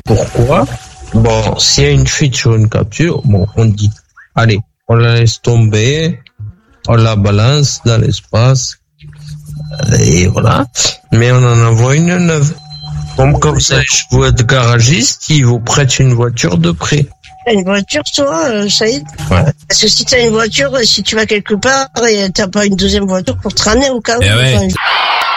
Pourquoi? Bon, s'il y a une fuite sur une capture, bon, on dit, allez, on la laisse tomber, on la balance dans l'espace, et voilà. Mais on en envoie une neuve. Comme ça, vous êtes garagiste, il vous prête une voiture de prêt. Une voiture, toi, Saïd? Ouais. Parce que si t'as une voiture, si tu vas quelque part et t'as pas une deuxième voiture pour te ramener au cas où. Ouais.